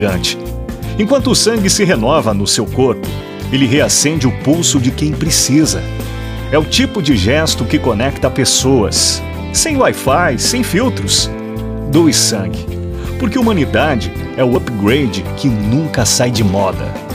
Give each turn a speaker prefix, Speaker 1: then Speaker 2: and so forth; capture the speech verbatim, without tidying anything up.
Speaker 1: Enquanto o sangue se renova no seu corpo, ele reacende o pulso de quem precisa. É o tipo de gesto que conecta pessoas. Sem Wi-Fi, sem filtros. Doe sangue. Porque humanidade é o upgrade que nunca sai de moda.